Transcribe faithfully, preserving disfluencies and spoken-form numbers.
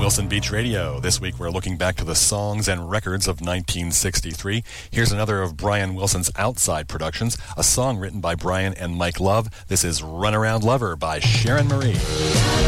Wilson Beach Radio. This week we're looking back to the songs and records of nineteen sixty-three. Here's another of Brian Wilson's outside productions, a song written by Brian and Mike Love. This is Runaround Lover by Sharon Marie.